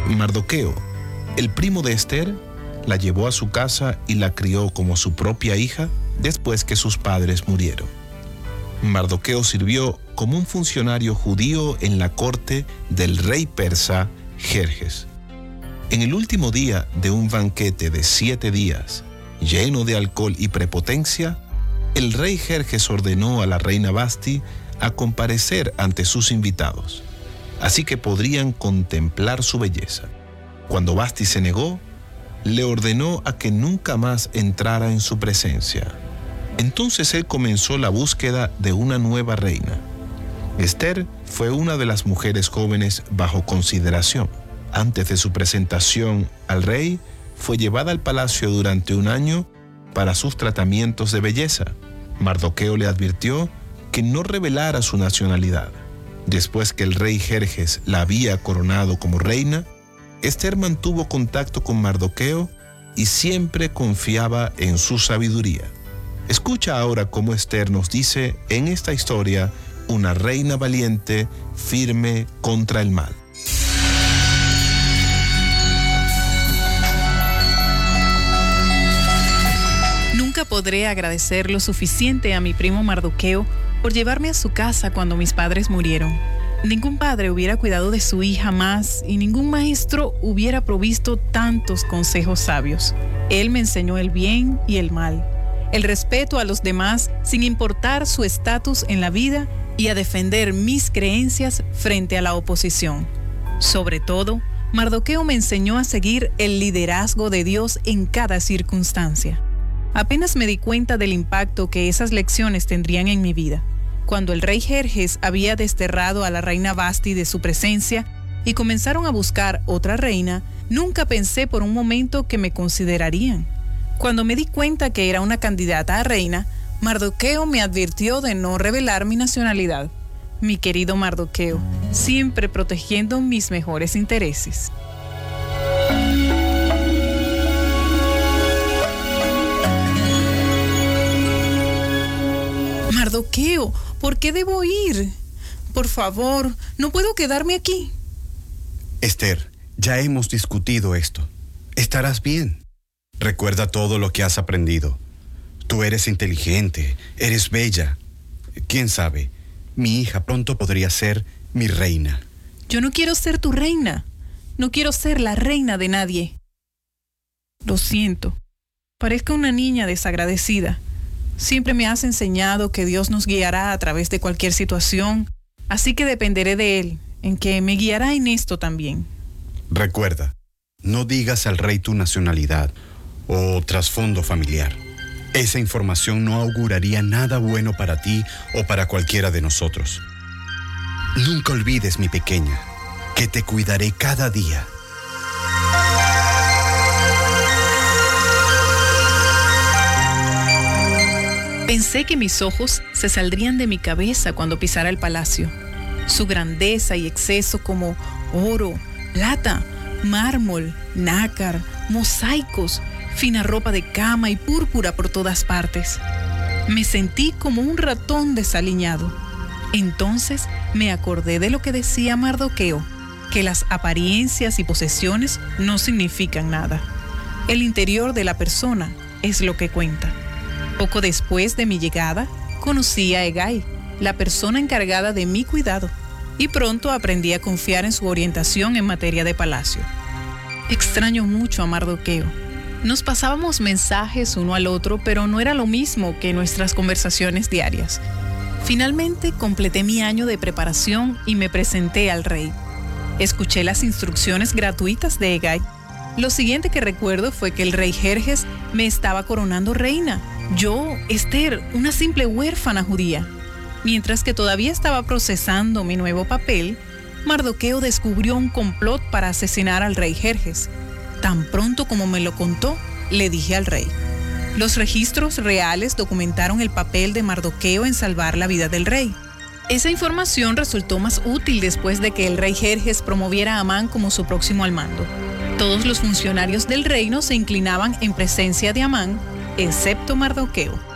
Mardoqueo, el primo de Esther, la llevó a su casa y la crió como su propia hija después que sus padres murieron. Mardoqueo sirvió como un funcionario judío en la corte del rey persa Jerjes. En el último día de un banquete de 7 días, lleno de alcohol y prepotencia, el rey Jerjes ordenó a la reina Vasti a comparecer ante sus invitados, así que podrían contemplar su belleza. Cuando Vasti se negó, le ordenó a que nunca más entrara en su presencia. Entonces él comenzó la búsqueda de una nueva reina. Esther fue una de las mujeres jóvenes bajo consideración. Antes de su presentación al rey, fue llevada al palacio durante 1 año para sus tratamientos de belleza. Mardoqueo le advirtió que no revelara su nacionalidad. Después que el rey Jerjes la había coronado como reina, Esther mantuvo contacto con Mardoqueo y siempre confiaba en su sabiduría. Escucha ahora cómo Esther nos dice en esta historia una reina valiente, firme contra el mal. Nunca podré agradecer lo suficiente a mi primo Mardoqueo por llevarme a su casa cuando mis padres murieron. Ningún padre hubiera cuidado de su hija más y ningún maestro hubiera provisto tantos consejos sabios. Él me enseñó el bien y el mal, el respeto a los demás sin importar su estatus en la vida y a defender mis creencias frente a la oposición. Sobre todo, Mardoqueo me enseñó a seguir el liderazgo de Dios en cada circunstancia. Apenas me di cuenta del impacto que esas lecciones tendrían en mi vida. Cuando el rey Jerjes había desterrado a la reina Vasti de su presencia y comenzaron a buscar otra reina, nunca pensé por un momento que me considerarían. Cuando me di cuenta que era una candidata a reina, Mardoqueo me advirtió de no revelar mi nacionalidad. Mi querido Mardoqueo, siempre protegiendo mis mejores intereses. Mardoqueo, ¿por qué debo ir? Por favor, no puedo quedarme aquí. Esther, ya hemos discutido esto. Estarás bien. Recuerda todo lo que has aprendido. Tú eres inteligente, eres bella. ¿Quién sabe? Mi hija pronto podría ser mi reina. Yo no quiero ser tu reina. No quiero ser la reina de nadie. Lo siento. Parezco una niña desagradecida. Siempre me has enseñado que Dios nos guiará a través de cualquier situación, así que dependeré de Él, en que me guiará en esto también. Recuerda, no digas al rey tu nacionalidad o trasfondo familiar. Esa información no auguraría nada bueno para ti o para cualquiera de nosotros. Nunca olvides, mi pequeña, que te cuidaré cada día. Pensé que mis ojos se saldrían de mi cabeza cuando pisara el palacio. Su grandeza y exceso como oro, plata, mármol, nácar, mosaicos, fina ropa de cama y púrpura por todas partes. Me sentí como un ratón desaliñado. Entonces me acordé de lo que decía Mardoqueo, que las apariencias y posesiones no significan nada. El interior de la persona es lo que cuenta. Poco después de mi llegada, conocí a Hegai, la persona encargada de mi cuidado, y pronto aprendí a confiar en su orientación en materia de palacio. Extraño mucho a Mardoqueo. Nos pasábamos mensajes uno al otro, pero no era lo mismo que nuestras conversaciones diarias. Finalmente completé mi año de preparación y me presenté al rey. Escuché las instrucciones gratuitas de Hegai. Lo siguiente que recuerdo fue que el rey Jerjes me estaba coronando reina. Yo, Esther, una simple huérfana judía. Mientras que todavía estaba procesando mi nuevo papel, Mardoqueo descubrió un complot para asesinar al rey Jerjes. Tan pronto como me lo contó, le dije al rey. Los registros reales documentaron el papel de Mardoqueo en salvar la vida del rey. Esa información resultó más útil después de que el rey Jerjes promoviera a Amán como su próximo al mando. Todos los funcionarios del reino se inclinaban en presencia de Amán, excepto Mardoqueo.